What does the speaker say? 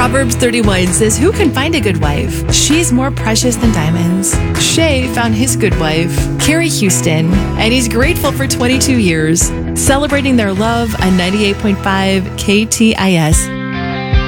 Proverbs 31 says, "Who can find a good wife? She's more precious than diamonds." Shay found his good wife, Carrie Houston, and he's grateful for 22 years, celebrating their love on 98.5 KTIS.